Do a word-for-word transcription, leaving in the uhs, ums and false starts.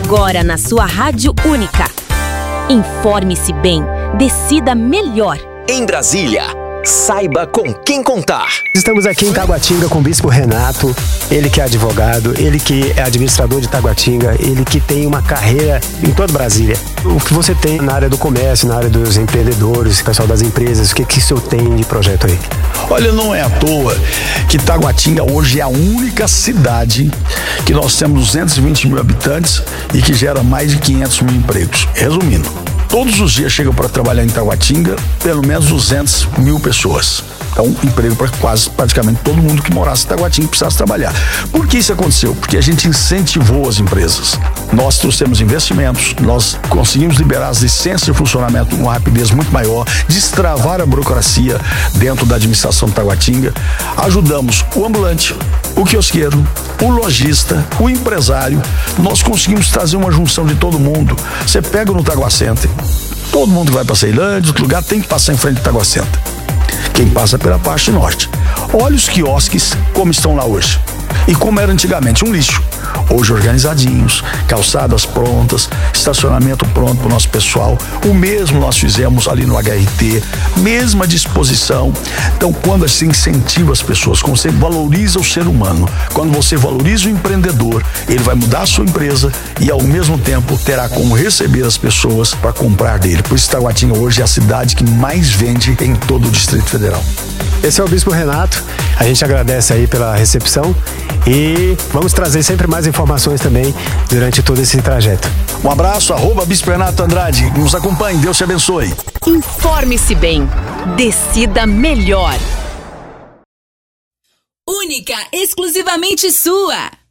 Agora na sua Rádio Única. Informe-se bem, decida melhor. Em Brasília, saiba com quem contar. Estamos aqui em Taguatinga com o Bispo Renato, ele que é advogado, ele que é administrador de Taguatinga, ele que tem uma carreira em toda Brasília. O que você tem na área do comércio, na área dos empreendedores, pessoal das empresas, o que, que o senhor tem de projeto aí? Olha, não é à toa que Taguatinga hoje é a única cidade que nós temos duzentos e vinte mil habitantes e que gera mais de quinhentos mil empregos. Resumindo, todos os dias chegam para trabalhar em Taguatinga pelo menos duzentas mil pessoas. Então, emprego para quase praticamente todo mundo que morasse em Taguatinga precisasse trabalhar. Por que isso aconteceu? Porque a gente incentivou as empresas. Nós trouxemos investimentos, nós conseguimos liberar as licenças de funcionamento com uma rapidez muito maior, destravar a burocracia dentro da administração de Taguatinga. Ajudamos o ambulante, o quiosqueiro, o lojista, o empresário. Nós conseguimos trazer uma junção de todo mundo. Você pega no Taguacenter, todo mundo que vai para Ceilândia, outro lugar tem que passar em frente ao Taguacenter. Quem passa pela parte norte. Olha os quiosques como estão lá hoje. E como era antigamente, um lixo. Hoje organizadinhos, calçadas prontas, estacionamento pronto para o nosso pessoal. O mesmo nós fizemos ali no H R T, mesma disposição. Então, quando você incentiva as pessoas, quando você valoriza o ser humano, quando você valoriza o empreendedor, ele vai mudar a sua empresa e ao mesmo tempo terá como receber as pessoas para comprar dele. Por isso, Taguatinga hoje é a cidade que mais vende em todo o Distrito Federal. Esse é o Bispo Renato, a gente agradece aí pela recepção e vamos trazer sempre mais informações também durante todo esse trajeto. Um abraço, arroba Bispo Renato Andrade, nos acompanhe, Deus te abençoe. Informe-se bem, decida melhor. Única, exclusivamente sua.